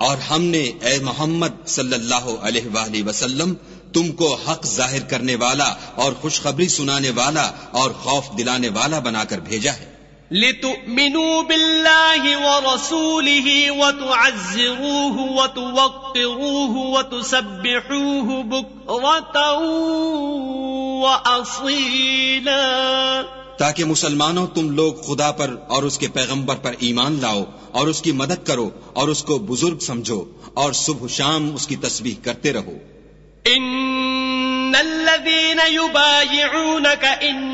और हमने ए मोहम्मद सल्लल्लाहु अलैहि वसल्लम तुमको हक जाहिर करने वाला और खुशखबरी सुनाने वाला और खौफ दिलाने वाला बनाकर भेजा है। लितुमिनू बिल्लाहि व रसूलिहि व तुअज्जिरूहु व तुवक्किरूहु व तुसब्बिहूहु बुक्रतन व असीला, ताकि मुसलमानों तुम लोग खुदा पर और उसके पैगंबर पर ईमान लाओ और उसकी मदद करो और उसको बुजुर्ग समझो और सुबह शाम उसकी तस्बीह करते रहो। इन्नल्लज़ीना युबायिऊनका